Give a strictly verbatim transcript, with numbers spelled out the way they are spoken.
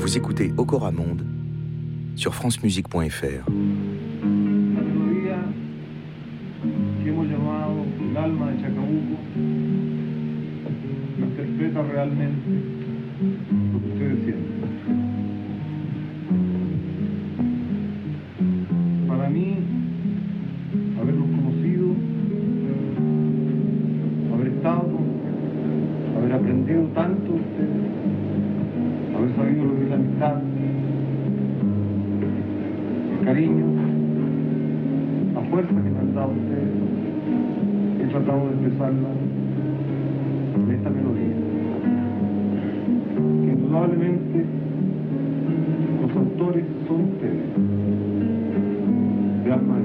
Vous écoutez Okora Monde sur france musique point f r. Que hemos llamado el alma de Chacabuco no interpreta realmente lo que ustedes sienten. Para mí, haberlos conocido, haber estado, haber aprendido tanto de ustedes, haber sabido lo que es la amistad, el cariño, la fuerza que me han dado ustedes, he tratado de expresarla en esta melodía, que indudablemente los autores son ustedes, de alma